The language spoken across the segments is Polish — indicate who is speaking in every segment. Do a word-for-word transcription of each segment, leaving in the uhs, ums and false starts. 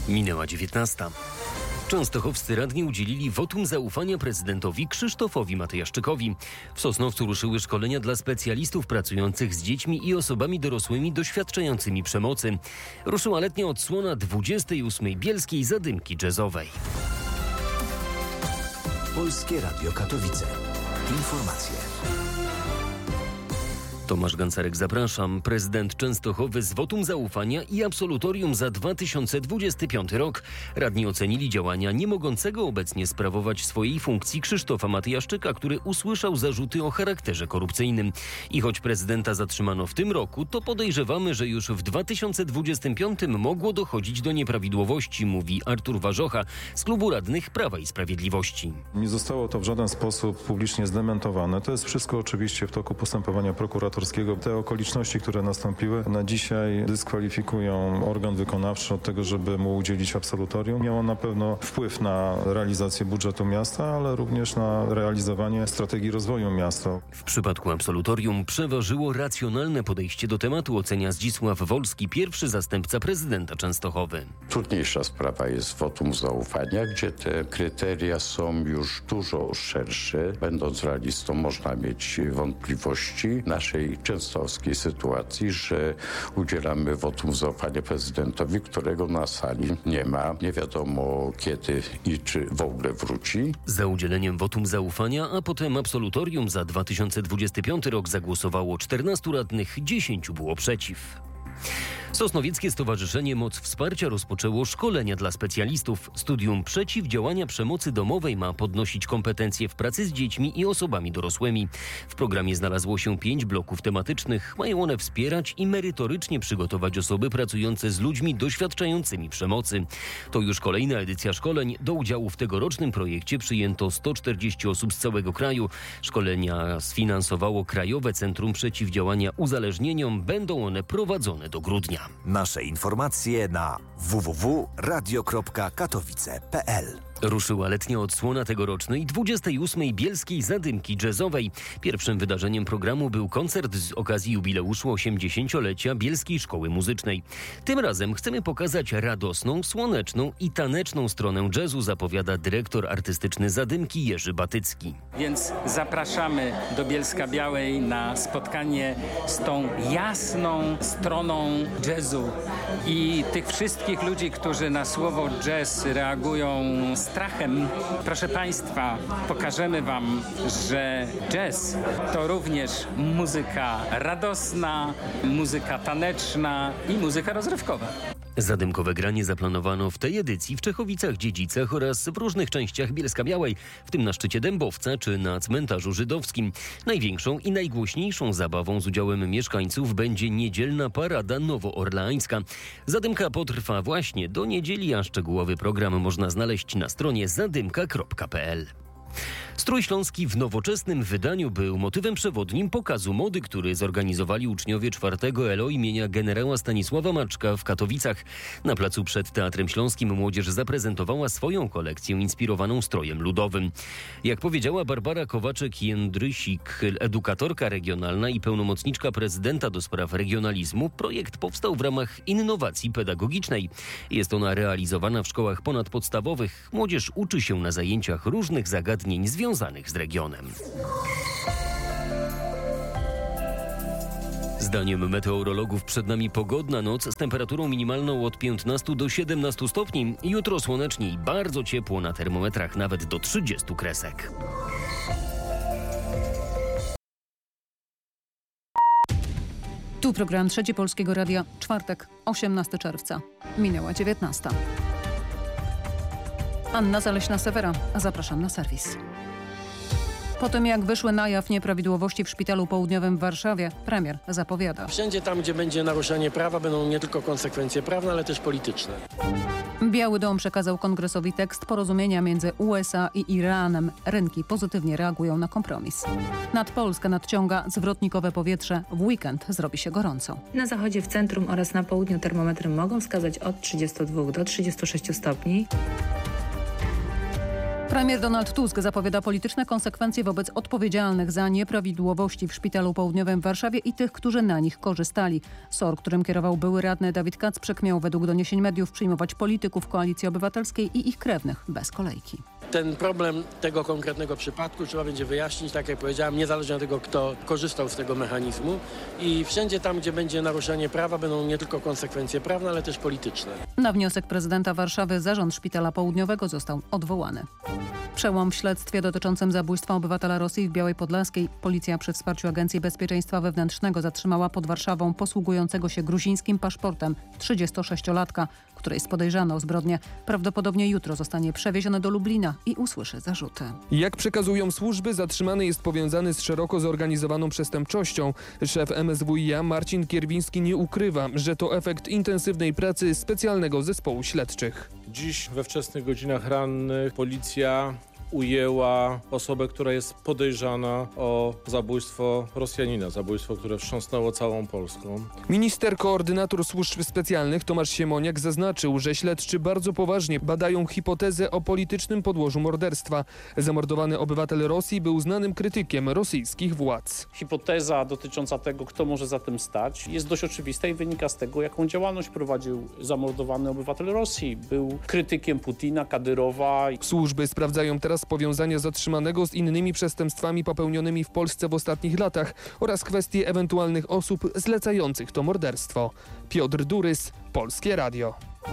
Speaker 1: Minęła dziewiętnasta. Częstochowscy radni udzielili wotum zaufania prezydentowi Krzysztofowi Matyjaszczykowi. W Sosnowcu ruszyły szkolenia dla specjalistów pracujących z dziećmi i osobami dorosłymi doświadczającymi przemocy. Ruszyła letnia odsłona dwudziestej ósmej Bielskiej Zadymki Jazzowej.
Speaker 2: Polskie Radio Katowice. Informacje.
Speaker 1: Tomasz Gancarek, zapraszam. Prezydent Częstochowy z wotum zaufania i absolutorium za dwa tysiące dwudziesty piąty rok. Radni ocenili działania nie mogącego obecnie sprawować swojej funkcji Krzysztofa Matyjaszczyka, który usłyszał zarzuty o charakterze korupcyjnym. I choć prezydenta zatrzymano w tym roku, to podejrzewamy, że już w dwa tysiące dwudziestym piątym mogło dochodzić do nieprawidłowości, mówi Artur Warzocha z klubu radnych Prawa i Sprawiedliwości.
Speaker 3: Nie zostało to w żaden sposób publicznie zdementowane. To jest wszystko oczywiście w toku postępowania prokuratorskiego. Te okoliczności, które nastąpiły na dzisiaj, dyskwalifikują organ wykonawczy od tego, żeby mu udzielić absolutorium. Miało na pewno wpływ na realizację budżetu miasta, ale również na realizowanie strategii rozwoju miasta.
Speaker 1: W przypadku absolutorium przeważyło racjonalne podejście do tematu, ocenia Zdzisław Wolski, pierwszy zastępca prezydenta Częstochowy.
Speaker 4: Trudniejsza sprawa jest wotum zaufania, gdzie te kryteria są już dużo szersze. Będąc realistą, można mieć wątpliwości naszej częstochowskiej sytuacji, że udzielamy wotum zaufania prezydentowi, którego na sali nie ma. Nie wiadomo kiedy i czy w ogóle wróci.
Speaker 1: Za udzieleniem wotum zaufania, a potem absolutorium za dwa tysiące dwudziesty piąty rok zagłosowało czternastu radnych, dziesięciu było przeciw. Sosnowieckie Stowarzyszenie Moc Wsparcia rozpoczęło szkolenia dla specjalistów. Studium przeciwdziałania przemocy domowej ma podnosić kompetencje w pracy z dziećmi i osobami dorosłymi. W programie znalazło się pięć bloków tematycznych. Mają one wspierać i merytorycznie przygotować osoby pracujące z ludźmi doświadczającymi przemocy. To już kolejna edycja szkoleń. Do udziału w tegorocznym projekcie przyjęto sto czterdzieści osób z całego kraju. Szkolenia sfinansowało Krajowe Centrum Przeciwdziałania Uzależnieniom. Będą one prowadzone do grudnia.
Speaker 2: Nasze informacje na w w w kropka radio kropka katowice kropka p l.
Speaker 1: Ruszyła letnia odsłona tegorocznej dwudziestej ósmej Bielskiej Zadymki Jazzowej. Pierwszym wydarzeniem programu był koncert z okazji jubileuszu osiemdziesięciolecia Bielskiej Szkoły Muzycznej. Tym razem chcemy pokazać radosną, słoneczną i taneczną stronę jazzu, zapowiada dyrektor artystyczny Zadymki Jerzy Batycki.
Speaker 5: Więc zapraszamy do Bielska-Białej na spotkanie z tą jasną stroną jazzu i tych wszystkich ludzi, którzy na słowo jazz reagują strachem. Proszę Państwa, pokażemy Wam, że jazz to również muzyka radosna, muzyka taneczna i muzyka rozrywkowa.
Speaker 1: Zadymkowe granie zaplanowano w tej edycji w Czechowicach-Dziedzicach oraz w różnych częściach Bielska-Białej, w tym na szczycie Dębowca czy na cmentarzu żydowskim. Największą i najgłośniejszą zabawą z udziałem mieszkańców będzie niedzielna parada nowoorleańska. Zadymka potrwa właśnie do niedzieli, a szczegółowy program można znaleźć na stronie zadymka kropka p l. Strój śląski w nowoczesnym wydaniu był motywem przewodnim pokazu mody, który zorganizowali uczniowie czwartego L O imienia generała Stanisława Maczka w Katowicach. Na placu przed Teatrem Śląskim młodzież zaprezentowała swoją kolekcję inspirowaną strojem ludowym. Jak powiedziała Barbara Kowaczek-Jędrysik, edukatorka regionalna i pełnomocniczka prezydenta do spraw regionalizmu, projekt powstał w ramach innowacji pedagogicznej. Jest ona realizowana w szkołach ponadpodstawowych. Młodzież uczy się na zajęciach różnych zagadnień związanych związanych z regionem. Zdaniem meteorologów przed nami pogodna noc z temperaturą minimalną od piętnastu do siedemnastu stopni. Jutro słonecznie i bardzo ciepło, na termometrach nawet do trzydziestu kresek.
Speaker 6: Tu program Trzeci Polskiego Radia, czwartek, osiemnastego czerwca. Minęła dziewiętnasta. Anna Zaleśna-Sewera, zapraszam na serwis. Po tym, jak wyszły na jaw nieprawidłowości w Szpitalu Południowym w Warszawie, premier zapowiada.
Speaker 7: Wszędzie tam, gdzie będzie naruszenie prawa, będą nie tylko konsekwencje prawne, ale też polityczne.
Speaker 6: Biały Dom przekazał Kongresowi tekst porozumienia między U S A i Iranem. Rynki pozytywnie reagują na kompromis. Nad Polskę nadciąga zwrotnikowe powietrze. W weekend zrobi się gorąco.
Speaker 8: Na zachodzie, w centrum oraz na południu termometry mogą wskazać od trzydziestu dwóch do trzydziestu sześciu stopni.
Speaker 6: Premier Donald Tusk zapowiada polityczne konsekwencje wobec odpowiedzialnych za nieprawidłowości w Szpitalu Południowym w Warszawie i tych, którzy na nich korzystali. S O R, którym kierował były radny Dawid Kacprzek, miał według doniesień mediów przyjmować polityków Koalicji Obywatelskiej i ich krewnych bez kolejki.
Speaker 7: Ten problem tego konkretnego przypadku trzeba będzie wyjaśnić, tak jak powiedziałem, niezależnie od tego, kto korzystał z tego mechanizmu. I wszędzie tam, gdzie będzie naruszenie prawa, będą nie tylko konsekwencje prawne, ale też polityczne.
Speaker 6: Na wniosek prezydenta Warszawy zarząd Szpitala Południowego został odwołany. Przełom w śledztwie dotyczącym zabójstwa obywatela Rosji w Białej Podlaskiej. Policja przy wsparciu Agencji Bezpieczeństwa Wewnętrznego zatrzymała pod Warszawą posługującego się gruzińskim paszportem trzydziestosześciolatka, który jest podejrzany o zbrodnię. Prawdopodobnie jutro zostanie przewieziony do Lublina i usłyszy zarzuty.
Speaker 9: Jak przekazują służby, zatrzymany jest powiązany z szeroko zorganizowaną przestępczością. Szef M S W i a Marcin Kierwiński nie ukrywa, że to efekt intensywnej pracy specjalnego zespołu śledczych.
Speaker 10: Dziś we wczesnych godzinach rannych policja ujęła osobę, która jest podejrzana o zabójstwo Rosjanina, zabójstwo, które wstrząsnęło całą Polską.
Speaker 9: Minister koordynator służb specjalnych Tomasz Siemoniak zaznaczył, że śledczy bardzo poważnie badają hipotezę o politycznym podłożu morderstwa. Zamordowany obywatel Rosji był znanym krytykiem rosyjskich władz.
Speaker 11: Hipoteza dotycząca tego, kto może za tym stać, jest dość oczywista i wynika z tego, jaką działalność prowadził zamordowany obywatel Rosji. Był krytykiem Putina, Kadyrowa.
Speaker 9: Służby sprawdzają teraz powiązania zatrzymanego z innymi przestępstwami popełnionymi w Polsce w ostatnich latach oraz kwestie ewentualnych osób zlecających to morderstwo. Piotr Durys, Polskie Radio.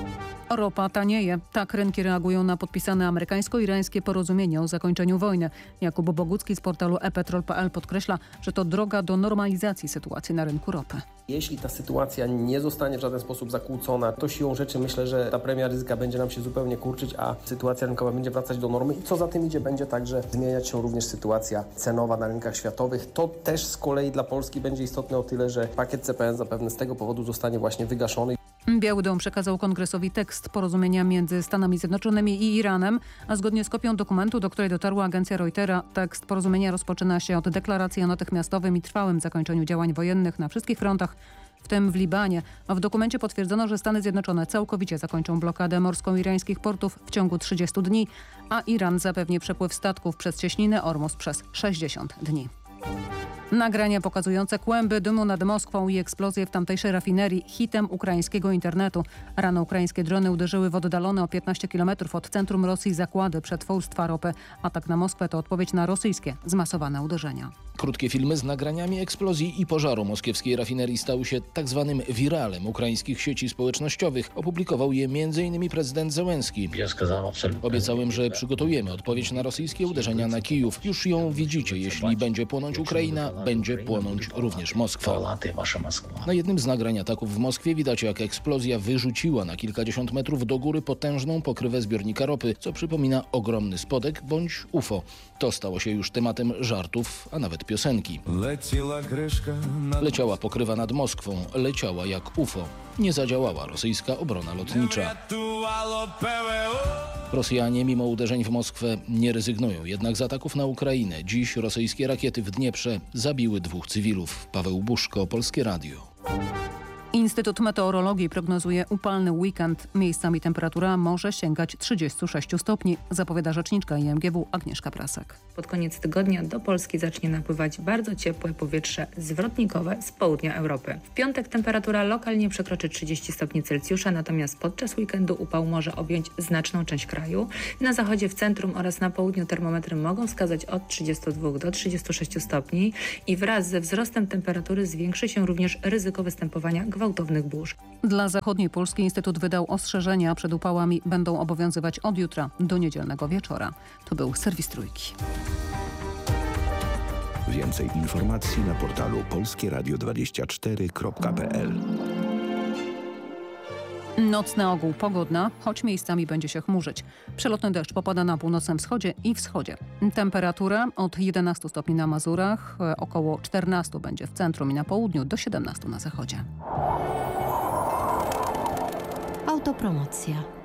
Speaker 6: Ropa tanieje. Tak rynki reagują na podpisane amerykańsko-irańskie porozumienie o zakończeniu wojny. Jakub Bogucki z portalu e petrol kropka p l podkreśla, że to droga do normalizacji sytuacji na rynku ropy.
Speaker 12: Jeśli ta sytuacja nie zostanie w żaden sposób zakłócona, to siłą rzeczy myślę, że ta premia ryzyka będzie nam się zupełnie kurczyć, a sytuacja rynkowa będzie wracać do normy. I co za tym idzie, będzie także zmieniać się również sytuacja cenowa na rynkach światowych. To też z kolei dla Polski będzie istotne o tyle, że pakiet C P N zapewne z tego powodu zostanie właśnie wygaszony.
Speaker 6: Biały Dom przekazał Kongresowi tekst porozumienia między Stanami Zjednoczonymi i Iranem, a zgodnie z kopią dokumentu, do której dotarła agencja Reutera, tekst porozumienia rozpoczyna się od deklaracji o natychmiastowym i trwałym zakończeniu działań wojennych na wszystkich frontach, w tym w Libanie. A w dokumencie potwierdzono, że Stany Zjednoczone całkowicie zakończą blokadę morską irańskich portów w ciągu trzydziestu dni, a Iran zapewni przepływ statków przez cieśninę Ormus przez sześćdziesiąt dni. Nagrania pokazujące kłęby dymu nad Moskwą i eksplozje w tamtejszej rafinerii hitem ukraińskiego internetu. Rano ukraińskie drony uderzyły w oddalone o piętnaście kilometrów od centrum Rosji zakłady przetwórstwa ropy. Atak na Moskwę to odpowiedź na rosyjskie zmasowane uderzenia.
Speaker 13: Krótkie filmy z nagraniami eksplozji i pożaru moskiewskiej rafinerii stały się tak zwanym wiralem ukraińskich sieci społecznościowych. Opublikował je między innymi prezydent Zełenski. Obiecałem, że przygotujemy odpowiedź na rosyjskie uderzenia na Kijów. Już ją widzicie. Jeśli będzie płonąć Ukraina, będzie płonąć również Moskwa. Na jednym z nagrań ataków w Moskwie widać, jak eksplozja wyrzuciła na kilkadziesiąt metrów do góry potężną pokrywę zbiornika ropy, co przypomina ogromny spodek bądź U F O. To stało się już tematem żartów, a nawet piosenki. Leciała pokrywa nad Moskwą, leciała jak U F O. Nie zadziałała rosyjska obrona lotnicza. Rosjanie mimo uderzeń w Moskwę nie rezygnują jednak z ataków na Ukrainę. Dziś rosyjskie rakiety w Dnieprze zabiły dwóch cywilów. Paweł Buszko, Polskie Radio.
Speaker 6: Instytut Meteorologii prognozuje upalny weekend. Miejscami temperatura może sięgać trzydziestu sześciu stopni, zapowiada rzeczniczka I M G W Agnieszka Prasek.
Speaker 8: Pod koniec tygodnia do Polski zacznie napływać bardzo ciepłe powietrze zwrotnikowe z południa Europy. W piątek temperatura lokalnie przekroczy trzydzieści stopni Celsjusza, natomiast podczas weekendu upał może objąć znaczną część kraju. Na zachodzie, w centrum oraz na południu termometry mogą wskazać od trzydziestu dwóch do trzydziestu sześciu stopni i wraz ze wzrostem temperatury zwiększy się również ryzyko występowania gwałtownych burz.
Speaker 6: Dla zachodniej Polski Instytut wydał ostrzeżenia przed upałami. Będą obowiązywać od jutra do niedzielnego wieczora. To był serwis Trójki.
Speaker 2: Więcej informacji na portalu polskie radio dwadzieścia cztery kropka p l.
Speaker 6: Noc na ogół pogodna, choć miejscami będzie się chmurzyć. Przelotny deszcz popada na północnym wschodzie i wschodzie. Temperatura od jedenastu stopni na Mazurach, około czternastu będzie w centrum i na południu, do siedemnastu na zachodzie.
Speaker 14: Autopromocja.